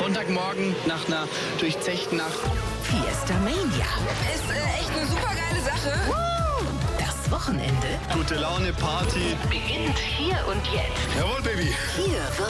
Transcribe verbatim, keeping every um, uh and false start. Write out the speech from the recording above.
Sonntagmorgen nach einer durchzechten Nacht. Fiesta Mania. Ist äh, echt eine super geile Sache. Das Wochenende Gute Laune, Party. beginnt hier und jetzt. Jawohl, Baby. Hier wird